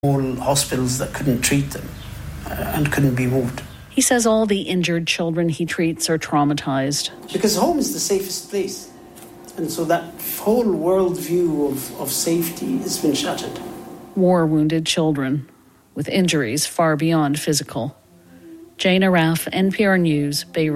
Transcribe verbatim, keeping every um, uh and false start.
Whole hospitals that couldn't treat them uh, and couldn't be moved. He says all the injured children he treats are traumatised. Because home is the safest place. And so that whole worldview of, of safety has been shattered. War-wounded children with injuries far beyond physical. Jane Arraf, N P R News, Beirut.